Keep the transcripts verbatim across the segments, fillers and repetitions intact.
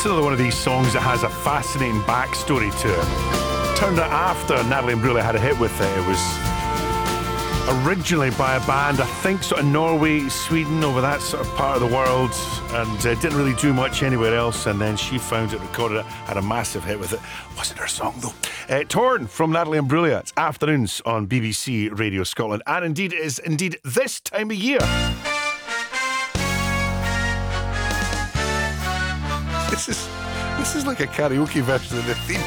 It's another one of these songs that has a fascinating backstory to it. Turned out after Natalie Imbruglia had a hit with it. It was originally by a band, I think, sort of Norway, Sweden, over that sort of part of the world, and uh, didn't really do much anywhere else. And then she found it, recorded it, had a massive hit with it. Wasn't her song though. Uh, Torn from Natalie Imbruglia. It's Afternoons on B B C Radio Scotland, and indeed it is indeed this time of year. This is this is like a karaoke version of the theme.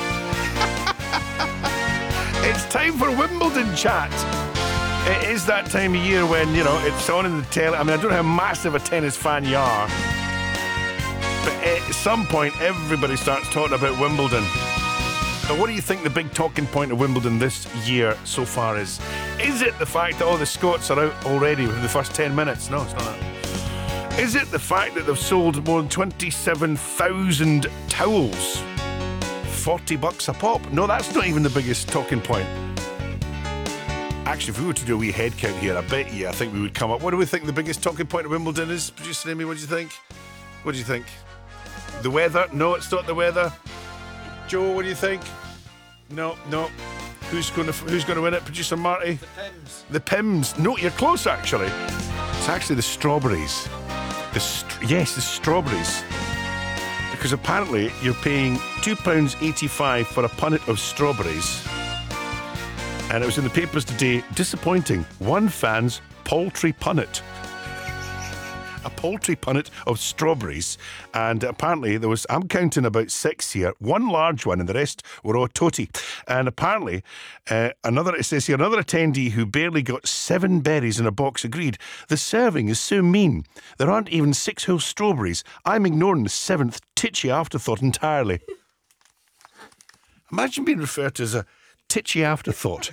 It's time for Wimbledon chat. It is that time of year when, you know, it's on in the telly. I mean, I don't know how massive a tennis fan you are, but at some point everybody starts talking about Wimbledon. But what do you think the big talking point of Wimbledon this year so far is? Is it the fact that all the Scots are out already within the first ten minutes? No, it's not that. Is it the fact that they've sold more than twenty-seven thousand towels? forty bucks a pop? No, that's not even the biggest talking point. Actually, if we were to do a wee head count here, I bet you, I think we would come up. What do we think the biggest talking point of Wimbledon is? Producer Amy, what do you think? What do you think? The weather? No, it's not the weather. Joe, what do you think? No, no. Who's going to Who's going to win it? Producer Marty? The Pims. The Pims. No, you're close, actually. It's actually the strawberries. The st- yes, the strawberries. Because apparently you're paying two pounds eighty-five for a punnet of strawberries. And it was in the papers today, disappointing. One fan's poultry punnet. A poultry punnet of strawberries. And apparently there was, I'm counting about six here, one large one and the rest were all totty. And apparently uh, another, it says here, another attendee who barely got seven berries in a box agreed, the serving is so mean. There aren't even six whole strawberries. I'm ignoring the seventh titchy afterthought entirely. Imagine being referred to as a titchy afterthought.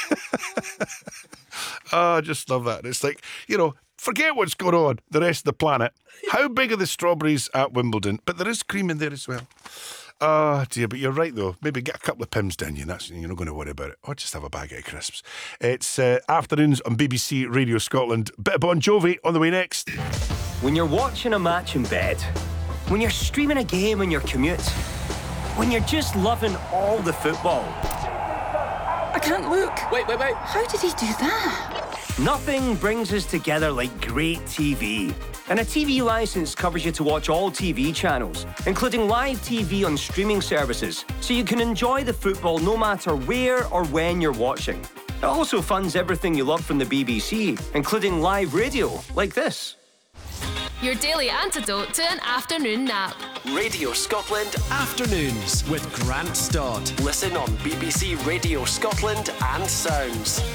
Oh, I just love that. It's like, you know, forget what's going on, the rest of the planet. How big are the strawberries at Wimbledon? But there is cream in there as well. Oh, dear, but you're right, though. Maybe get a couple of Pims down you, and that's, you're not going to worry about it. Or just have a bag of crisps. It's uh, Afternoons on B B C Radio Scotland. Bit of Bon Jovi on the way next. When you're watching a match in bed, when you're streaming a game on your commute, when you're just loving all the football. I can't look. Wait, wait, wait. How did he do that? Nothing brings us together like great T V. And a T V licence covers you to watch all T V channels, including live T V on streaming services, so you can enjoy the football no matter where or when you're watching. It also funds everything you love from the B B C, including live radio, like this. Your daily antidote to an afternoon nap. Radio Scotland Afternoons with Grant Stott. Listen on B B C Radio Scotland and Sounds.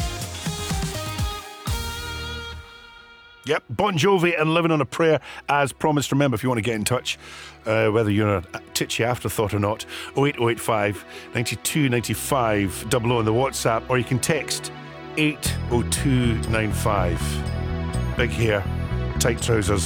Yep, Bon Jovi and Living on a Prayer as promised. Remember, if you want to get in touch, uh, whether you're a titchy afterthought or not, oh eight oh eight five, nine two nine five, double oh on the WhatsApp, or you can text eight oh two nine five. Big hair, tight trousers.